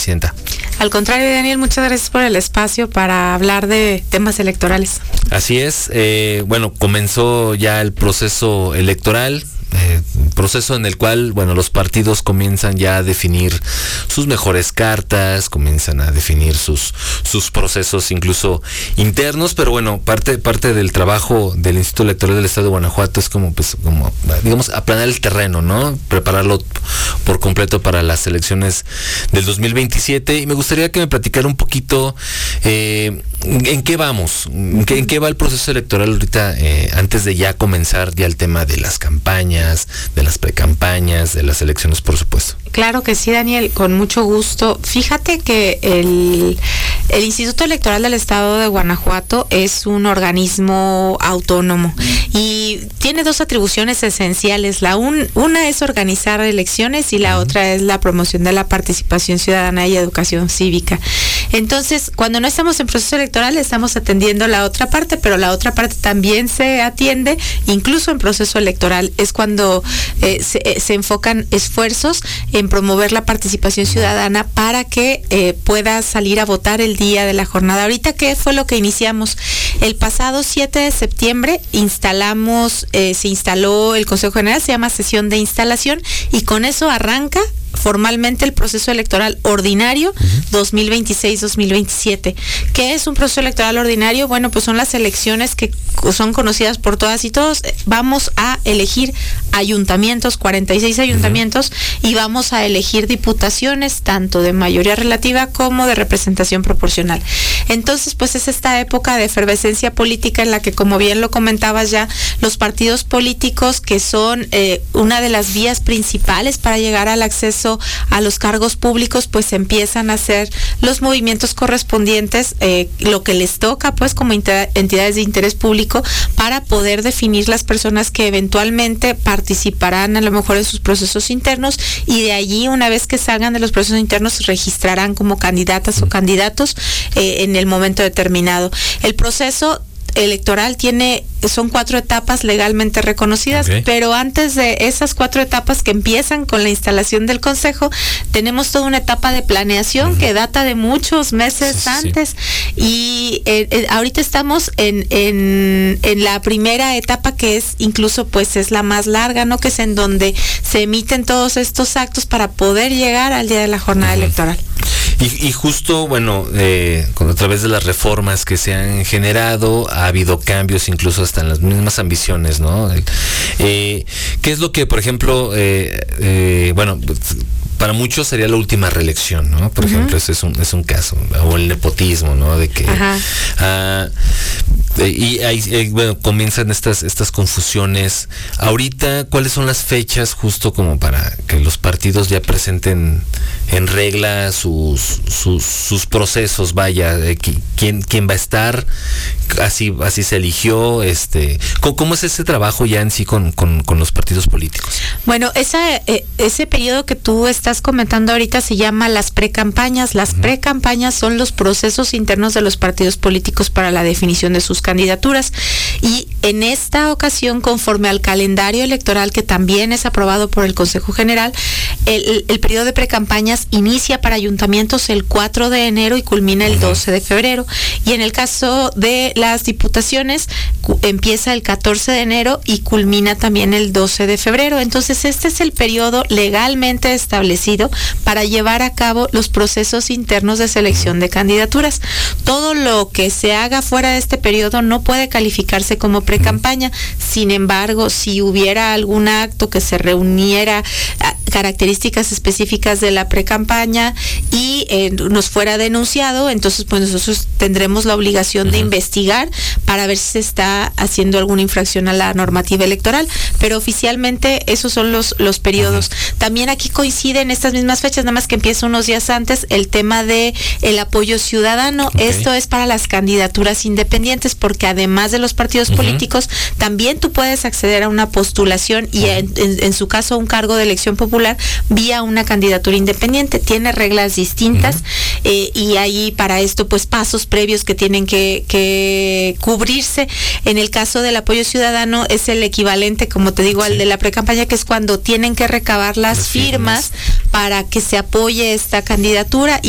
Presidenta. Al contrario, Daniel, muchas gracias por el espacio para hablar de temas electorales. Así es, comenzó ya el proceso electoral, proceso en el cual, los partidos comienzan ya a definir sus mejores cartas, comienzan a definir sus procesos incluso internos, pero parte del trabajo del Instituto Electoral del Estado de Guanajuato es como digamos, aplanar el terreno, ¿no? Prepararlo por completo para las elecciones del 2027, y me gustaría que me platicara un poquito en qué vamos, en qué va el proceso electoral ahorita, antes de ya comenzar ya el tema de las campañas, de las precampañas, de las elecciones, por supuesto. Claro que sí, Daniel, con mucho gusto. Fíjate que el Instituto Electoral del Estado de Guanajuato es un organismo autónomo y tiene dos atribuciones esenciales. Una es organizar elecciones y la otra es la promoción de la participación ciudadana y educación cívica. Entonces, cuando no estamos en proceso electoral, estamos atendiendo la otra parte, pero la otra parte también se atiende, incluso en proceso electoral. Es cuando se enfocan esfuerzos en promover la participación ciudadana para que pueda salir a votar el día de la jornada. Ahorita, ¿qué fue lo que iniciamos? El pasado 7 de septiembre se instaló el Consejo General, se llama sesión de instalación, y con eso arranca formalmente el proceso electoral ordinario 2026-2027. ¿Qué es un proceso electoral ordinario? Pues son las elecciones que son conocidas por todas y todos. Vamos a elegir ayuntamientos, 46 ayuntamientos, y vamos a elegir diputaciones, tanto de mayoría relativa como de representación proporcional. Entonces, es esta época de efervescencia política en la que, como bien lo comentabas ya, los partidos políticos, que son una de las vías principales para llegar al acceso a los cargos públicos, empiezan a hacer los movimientos correspondientes, lo que les toca como entidades de interés público, para poder definir las personas que eventualmente participarán a lo mejor en sus procesos internos, y de allí, una vez que salgan de los procesos internos, se registrarán como candidatas o candidatos en el momento determinado. El proceso electoral son 4 etapas legalmente reconocidas, okay. Pero antes de esas 4 etapas, que empiezan con la instalación del Consejo, tenemos toda una etapa de planeación que data de muchos meses antes. Y ahorita estamos en la primera etapa, que es incluso es la más larga, ¿no? Que es en donde se emiten todos estos actos para poder llegar al día de la jornada electoral. Y justo, a través de las reformas que se han generado, ha habido cambios incluso hasta en las mismas ambiciones, ¿no? ¿Qué es lo que, por ejemplo, para muchos sería la última reelección, ¿no? Por ejemplo, ese es un caso, o el nepotismo, ¿no? De que y ahí comienzan estas confusiones. Ahorita, ¿cuáles son las fechas justo como para que los partidos ya presenten en regla sus procesos? ¿Quién va a estar? Así se eligió. ¿Cómo es ese trabajo ya en sí con los partidos políticos? Ese periodo que tú estás comentando ahorita se llama las precampañas. Las precampañas son los procesos internos de los partidos políticos para la definición de sus candidaturas, y en esta ocasión, conforme al calendario electoral, que también es aprobado por el Consejo General, el periodo de precampañas inicia para ayuntamientos el 4 de enero y culmina el 12 de febrero, y en el caso de las diputaciones empieza el 14 de enero y culmina también el 12 de febrero. Entonces, este es el periodo legalmente establecido para llevar a cabo los procesos internos de selección de candidaturas. Todo lo que se haga fuera de este periodo no puede calificarse como precampaña. Sin embargo, si hubiera algún acto que se reuniera características específicas de la precampaña y nos fuera denunciado, entonces nosotros tendremos la obligación de investigar para ver si se está haciendo alguna infracción a la normativa electoral, pero oficialmente esos son los periodos. También aquí coinciden estas mismas fechas, nada más que empieza unos días antes, el tema de el apoyo ciudadano. Esto es para las candidaturas independientes, porque además de los partidos políticos, también tú puedes acceder a una postulación y en su caso un cargo de elección popular vía una candidatura independiente. Tiene reglas distintas y hay para esto pasos previos que tienen que cubrirse. En el caso del apoyo ciudadano es el equivalente, como te digo, al de la precampaña, que es cuando tienen que recabar las firmas para que se apoye esta candidatura.